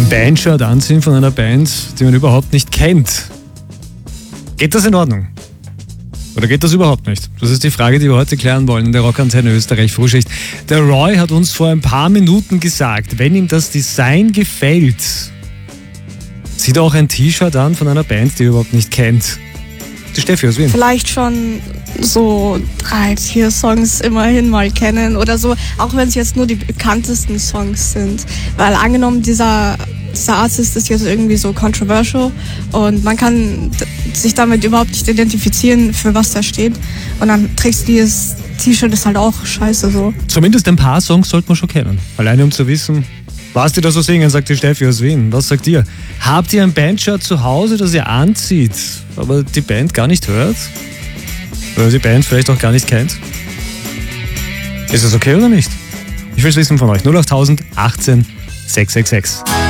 ein Bandshirt anziehen von einer Band, die man überhaupt nicht kennt. Geht das in Ordnung? Oder geht das überhaupt nicht? Das ist die Frage, die wir heute klären wollen in der Rockantenne Österreich Frühschicht. Der Roy hat uns vor ein paar Minuten gesagt, wenn ihm das Design gefällt, zieht er auch ein T-Shirt an von einer Band, die er überhaupt nicht kennt. Die Steffi aus Wien. Vielleicht schon so 3, 4 Songs immerhin mal kennen oder so, auch wenn es jetzt nur die bekanntesten Songs sind. Weil angenommen, dieser Artist ist jetzt irgendwie so controversial und man kann sich damit überhaupt nicht identifizieren, für was der steht. Und dann trägst du dieses T-Shirt, ist halt auch scheiße so. Zumindest ein paar Songs sollte man schon kennen. Alleine um zu wissen, was die da so singen, sagt die Steffi aus Wien. Was sagt ihr? Habt ihr ein Bandshirt zu Hause, das ihr anzieht, aber die Band gar nicht hört? Oder die Band vielleicht auch gar nicht kennt? Ist das okay oder nicht? Ich will es wissen von euch. 08000 18 666.